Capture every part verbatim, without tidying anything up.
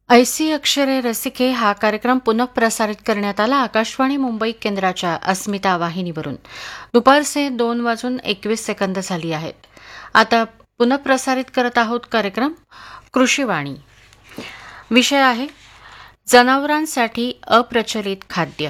ऐसी अक्षरे रसिके हा कार्यक्रम पुनःप्रसारित करण्यात आला आकाशवाणी मुंबई केंद्राच्या अस्मिता वाहिनीवरून. दुपारचे दोन वाजून एकवीस सेकंद झाली आहेत. आता पुनःप्रसारित करत आहोत कार्यक्रम कृषीवाणी. विषय आहे जनावरांसाठी अप्रचलित खाद्य.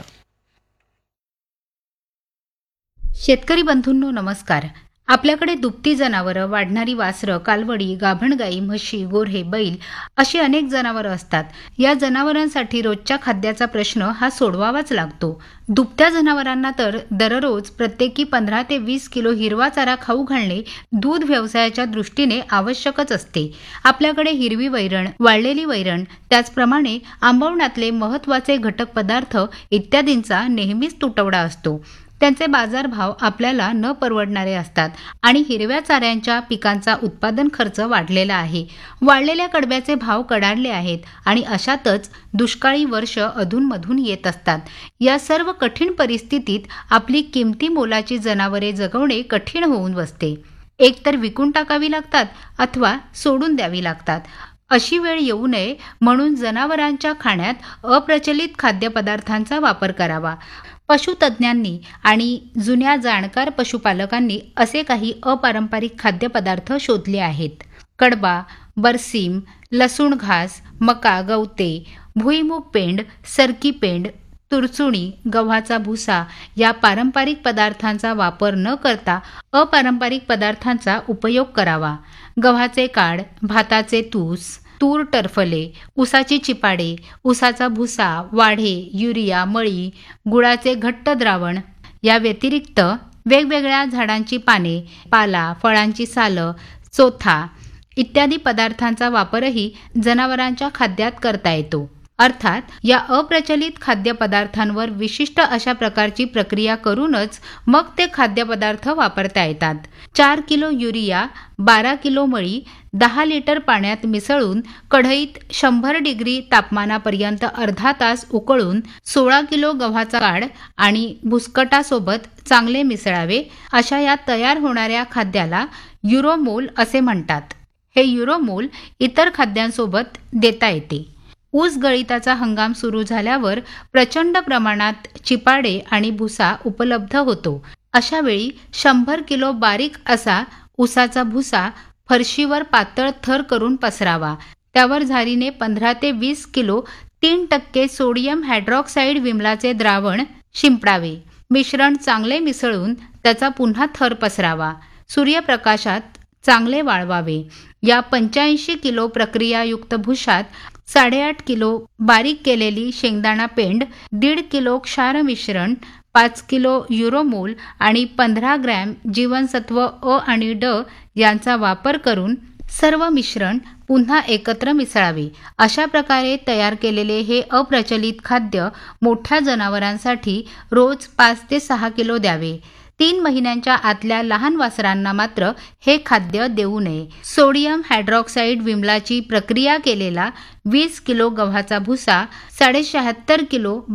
शेतकरी बंधूंनो नमस्कार. आपल्याकडे दुभती जनावरं, वाढणारी वासरं, कालवडी, गाभण गाई, म्हशी, गोऱ्हे, बैल अशी अनेक जनावरं असतात. या जनावरांसाठी रोजच्या खाद्याचा प्रश्न हा सोडवावाच लागतो. दुभत्या जनावरांना तर दररोज प्रत्येकी पंधरा ते वीस किलो हिरवा चारा खाऊ घालणे दूध व्यवसायाच्या दृष्टीने आवश्यकच असते. आपल्याकडे हिरवी वैरण, वाळलेली वैरण, त्याचप्रमाणे आंबवण्यातले महत्त्वाचे घटक पदार्थ इत्यादींचा नेहमीच तुटवडा असतो. त्यांचे बाजारभाव आपल्याला न परवडणारे असतात आणि हिरव्या चाऱ्यांच्या पिकांचा उत्पादन खर्च वाढलेला आहे. वाळलेल्या कडब्याचे भाव कडाडले आहेत आणि अशातच दुष्काळी वर्ष अधूनमधून येत असतात. या सर्व कठीण परिस्थितीत आपली किमती मोलाची जनावरे जगवणे कठीण होऊन बसते. एकतर विकून टाकावी लागतात अथवा सोडून द्यावी लागतात. अशी वेळ येऊ नये म्हणून जनावरांच्या खाण्यात अप्रचलित खाद्यपदार्थांचा वापर करावा. पशुतज्ञांनी आणि जुन्या जाणकार पशुपालकांनी असे काही अपारंपरिक खाद्यपदार्थ शोधले आहेत. कडबा, बरसीम, लसूण घास, मका, गवते, भुईमूग पेंड, सरकी पेंड, तुरचुणी, गव्हाचा भुसा या पारंपरिक पदार्थांचा वापर न करता अपारंपरिक पदार्थांचा उपयोग करावा. गव्हाचे काड, भाताचे तूस, तूर टरफले, उसाची चिपाडे, उसाचा भुसा, वाढे, युरिया, मळी, गुळाचे घट्ट द्रावण या व्यतिरिक्त वेगवेगळ्या झाडांची पाने, पाला, फळांची सालं, चोथा इत्यादी पदार्थांचा वापरही जनावरांच्या खाद्यात करता येतो. अर्थात या अप्रचलित खाद्यपदार्थांवर विशिष्ट अशा प्रकारची प्रक्रिया करूनच मग ते खाद्यपदार्थ वापरता येतात. चार किलो युरिया, बारा किलो मळी दहा लिटर पाण्यात मिसळून कढईत शंभर डिग्री तापमानापर्यंत अर्धा तास उकळून सोळा किलो गव्हाचा काड आणि भुसकटासोबत चांगले मिसळावे. अशा या तयार होणाऱ्या खाद्याला युरोमोल असे म्हणतात. हे युरोमोल इतर खाद्यांसोबत देता येते. ऊस गळीताचा हंगाम सुरू झाल्यावर प्रचंड प्रमाणात चिपाडे आणि भुसा उपलब्ध होतो. अशा वेळी शंभर किलो बारीक असा ऊसाचा भुसा फरशीवर पातळ थर करून पसरावा. त्यावर झारीने पंधरा ते वीस किलो तीन टक्के सोडियम हायड्रॉक्साईड विमलाचे द्रावण शिंपडावे. मिश्रण चांगले मिसळून त्याचा पुन्हा थर पसरावा. सूर्यप्रकाशात चांगले वाळवावे. या पंच्याऐंशी किलो प्रक्रियायुक्त भुशात साडेआठ किलो बारीक केलेली शेंगदाणा पेंड, दीड किलो क्षार मिश्रण, पाच किलो युरोमोल आणि पंधरा ग्रॅम जीवनसत्व अ आणि ड यांचा वापर करून सर्व मिश्रण पुन्हा एकत्र मिसळावे. अशा प्रकारे तयार केलेले हे अप्रचलित खाद्य मोठ्या जनावरांसाठी रोज पाच ते सहा किलो द्यावे. तीन महिन्यांच्या आतल्या लहान वासरांना मात्र हे खाद्य देऊ नये. सोडियम हायड्रॉक्साईड विमलाची प्रक्रिया केलेला वीस किलो गव्हाचा भुसा, साडे शहात्तर किलो